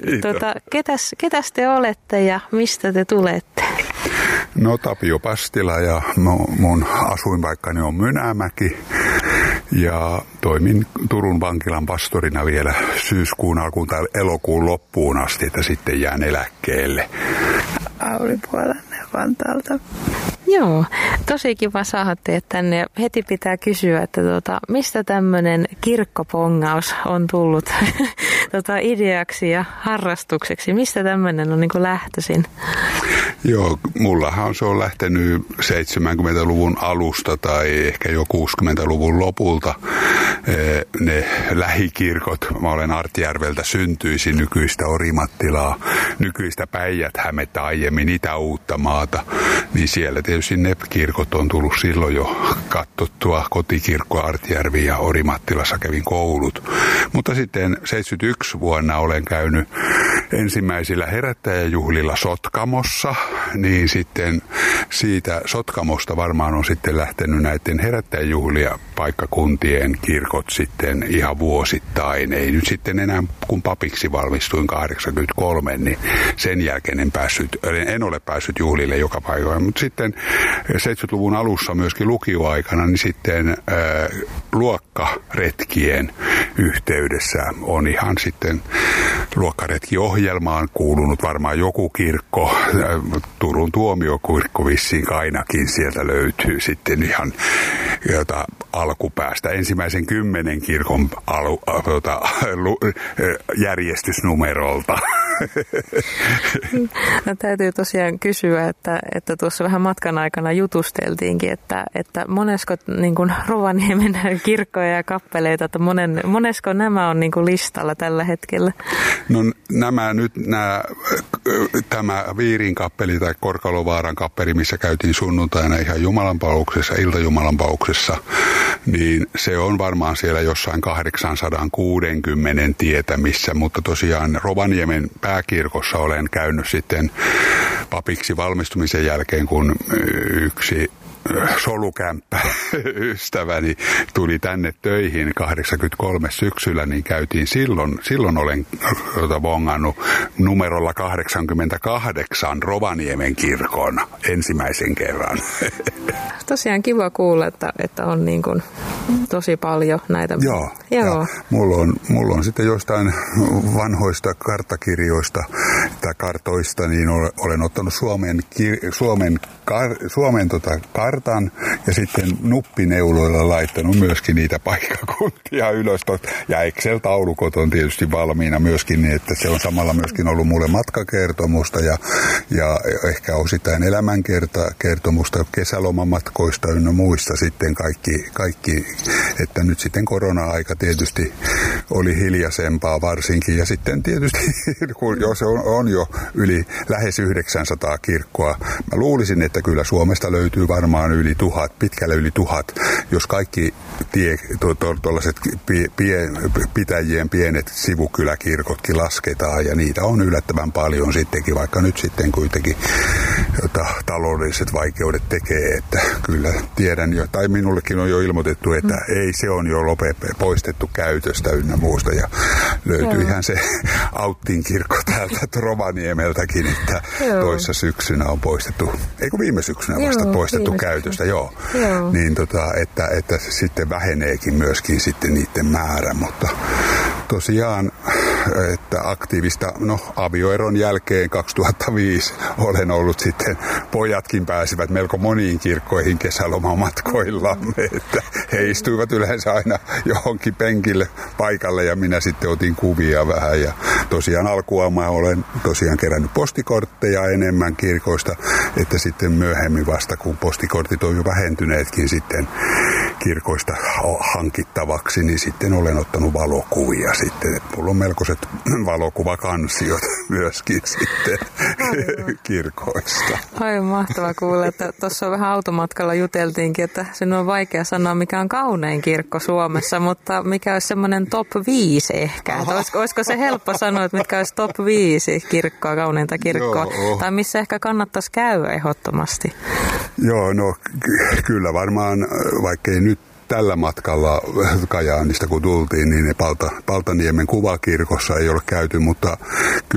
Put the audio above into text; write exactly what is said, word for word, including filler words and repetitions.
Tota, ketäs, ketäs te olette ja mistä te tulette? No Tapio Pastila ja mun asuinpaikkani on Mynämäki ja toimin Turun vankilan pastorina vielä syyskuun alkuun tai elokuun loppuun asti, että sitten jään eläkkeelle. Auli Puolanne Vantaalta. Joo, tosi kiva saada teet tänne. Heti pitää kysyä, että tuota, mistä tämmöinen kirkkopongaus on tullut tuota, ideaksi ja harrastukseksi? Mistä tämmöinen on niin kuin lähtöisin? Joo, mullahan se on lähtenyt seitsemänkymmentäluvun alusta tai ehkä jo kuusikymmentäluvun lopulta. Ne lähikirkot, mä olen Artjärveltä syntyisin, nykyistä Orimattilaa, nykyistä Päijät-Hämettä, aiemmin Itä-Uuttamaata, niin siellä tietysti ne kirkot on tullut silloin jo katsottua. Kotikirkko Artjärvi ja Orimattilassa kävin koulut. Mutta sitten seitsemänkymmentäyksi vuonna olen käynyt ensimmäisillä herättäjäjuhlilla Sotkamossa, niin sitten siitä Sotkamosta varmaan on sitten lähtenyt näiden herättäjäjuhlia paikkakuntien kirkot sitten ihan vuosittain. Ei nyt sitten enää, kun papiksi valmistuin kahdeksankymmentäkolme, niin sen jälkeen en päässyt, en ole päässyt juhlille joka paikalla. Mutta sitten seitsemänkymmentäluvun alussa myöskin lukioaikana, niin sitten äh, luokkaretkien yhteydessä on ihan sitten luokkaretkiohjelmaan kuulunut varmaan joku kirkko. Turun tuomiokirkko vissiin ainakin sieltä löytyy sitten ihan jota alkupäästä. Ensimmäisen kymmenen kirkon alu, jota, lu, järjestysnumerolta. No, täytyy tosiaan kysyä, että, että tuossa vähän matkan aikana jutusteltiinkin, että, että monesko niin kuin Rovaniemen kirkkoja ja kappeleita, että monen, monesko nämä on niin kuin listalla tällä hetkellä? No nämä nyt, nämä, tämä Viirin kappeli tai Korkalovaaran kappeli, missä käytiin sunnuntaina ihan jumalanpalveluksessa, iltajumalanpalveluksessa, niin se on varmaan siellä jossain kahdeksansataakuusikymmentä tietämissä, mutta tosiaan Rovaniemen pääkirkossa olen käynyt sitten papiksi valmistumisen jälkeen, kun yksi solukämppä ystäväni tuli tänne töihin kahdeksankymmentäkolme syksyllä, niin käytiin silloin, silloin olen vongannut numerolla kahdeksankymmentäkahdeksan Rovaniemen kirkon ensimmäisen kerran. Tosiaan kiva kuulla, että, että on niin kuin tosi paljon näitä. Joo, Joo. Ja mulla, on, mulla on sitten jostain vanhoista karttakirjoista tai kartoista, niin olen ottanut Suomen, Suomen, kar, Suomen tota kartan ja sitten nuppineuloilla laittanut myöskin niitä paikkakuntia ylös. Ja Excel-taulukot on tietysti valmiina myöskin niin, että se on samalla myöskin ollut mulle matkakertomusta ja, ja ehkä osittain elämänkertomusta kesälomamatkoista ynnä muista sitten kaikki, kaikki, että nyt sitten korona-aika tietysti oli hiljaisempaa varsinkin ja sitten tietysti, kun jos on, on jo yli lähes yhdeksänsataa kirkkoa, mä luulisin, että kyllä Suomesta löytyy varmaan yli tuhat, pitkälle yli tuhat, jos kaikki tie, tuollaiset pie, pie, pitäjien pienet sivukyläkirkotkin lasketaan ja niitä on yllättävän paljon sittenkin, vaikka nyt sitten kuitenkin jota, taloudelliset vaikeudet tekee, että kyllä tiedän jo, tai minullekin on jo ilmoitettu, että mm. ei se on jo lope, poistettu käytöstä ynnä muusta ja löytyy ihan se Auttin kirkko täältä Rovaniemeltäkin, että joo. Toissa syksynä on poistettu, eikö viime syksynä vasta joo, poistettu käytöstä, joo, joo. Niin tota, että, että sitten väheneekin myöskin sitten niiden määrä, mutta tosiaan, että aktiivista, no avioeron jälkeen kaksituhattaviisi olen ollut sitten, pojatkin pääsivät melko moniin kirkkoihin kesälomamatkoilla, että he istuivat yleensä aina johonkin penkille paikalle ja minä sitten otin kuvia vähän ja tosiaan alkuun mä olen tosiaan kerännyt postikortteja enemmän kirkoista, että sitten myöhemmin vasta kun postikortit on jo vähentyneetkin sitten kirkoista hankittavaksi, niin sitten olen ottanut valokuvia sitten. Mulla on melkoiset valokuvakansiot myöskin sitten aivan. Kirkoista. Aivan mahtavaa kuulla, että tuossa on vähän automatkalla juteltiinkin, että sinun on vaikea sanoa, mikä on kaunein kirkko Suomessa, mutta mikä olisi semmoinen top viisi ehkä. Olisiko, olisiko se helppo sanoa, että mitkä olisi top viisi kirkkoa, kauneinta kirkkoa, joo. Tai missä ehkä kannattaisi käydä ehdottomasti? Joo, no ky- kyllä varmaan, vaikkei nyt tällä matkalla Kajaanista kun tultiin, niin Palta, Paltaniemen kuvakirkossa ei ole käyty, mutta